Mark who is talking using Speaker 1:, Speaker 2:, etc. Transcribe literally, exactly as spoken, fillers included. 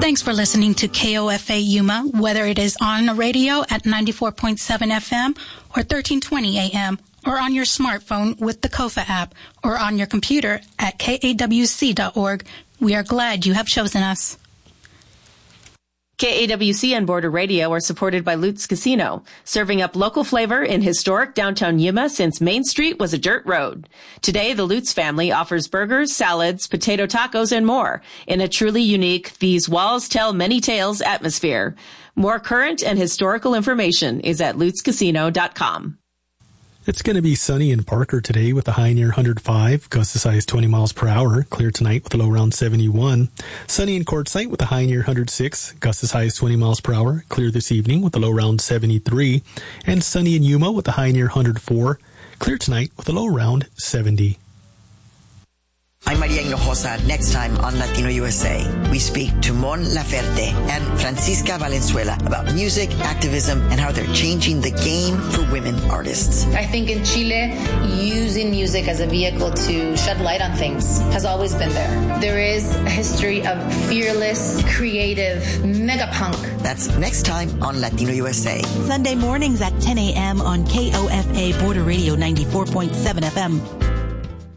Speaker 1: Thanks for listening to K O F A Yuma, whether it is on the radio at ninety-four point seven F M or thirteen twenty A M, or on your smartphone with the Kofa app, or on your computer at K A W C dot org. We are glad you have chosen us.
Speaker 2: K A W C and Border Radio are supported by Lutz Casino, serving up local flavor in historic downtown Yuma since Main Street was a dirt road. Today, the Lutz family offers burgers, salads, potato tacos, and more in a truly unique These Walls Tell Many Tales atmosphere. More current and historical information is at lutz casino dot com.
Speaker 3: It's going to be sunny in Parker today with a high near one hundred five, gusts as high as twenty miles per hour. Clear tonight with a low around seventy-one. Sunny in Quartzsite with a high near one hundred six, gusts as high as twenty miles per hour. Clear this evening with a low around seventy-three. And sunny in Yuma with a high near one hundred four. Clear tonight with a low around seventy.
Speaker 4: I'm Maria Hinojosa. Next time on Latino U S A, we speak to Mon Laferte and Francisca Valenzuela about music, activism, and how they're changing the game for women artists.
Speaker 5: I think in Chile, using music as a vehicle to shed light on things has always been there. There is a history of fearless, creative, mega punk.
Speaker 4: That's next time on Latino U S A.
Speaker 6: Sunday mornings at ten A M on K O F A Border Radio ninety-four point seven F M.